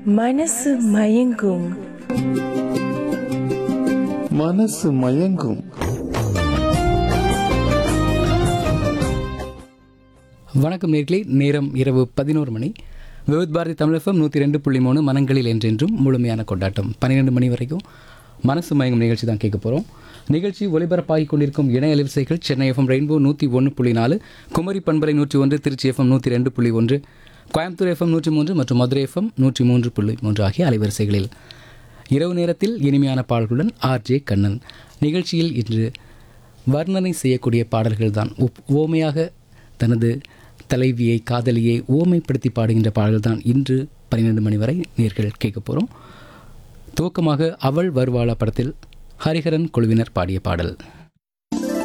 மனசு மயங்கும். மனசு மயங்கும். வணக்கம் நேர்களே, நேரம் இரவு 11 மணி. விவித் பாரதி தமிழ் FM 102.3 மனங்களில் என்றென்றும் முழுமையான கொண்டாட்டம். 12 மணி வரைக்கும் மனசு மயங்கும் நிகழ்ச்சி தான் கேட்க போகிறோம். நிகழ்ச்சி ஒலிபரப்பாகிக் கொண்டிருக்கும் இணைய அலைவரிசைகள் சென்னை FM ரெயின்போ 101.4, குமரி பண்பலை 101, திருச்சி FM 102.1, கோயம்புத்தூர் FM 103 மற்றும் மதுரை FM 103.3 ஆகிய அலைவரிசைகளில் இரவு நேரத்தில் இனிமையான பாடல்களுடன் RJ கண்ணன். நிகழ்ச்சியில் இன்று வர்ணனை செய்யக்கூடிய பாடல்கள் தான். ஓமையாக தனது தலைவியை, காதலியை ஓமைப்படுத்தி பாடுகின்ற பாடல்கள் தான் இன்று 12 மணி வரை நேர்கள் கேட்க போகிறோம். துவக்கமாக அவள் வருவாளா படத்தில் ஹரிஹரன் குழுவினர் பாடிய பாடல்.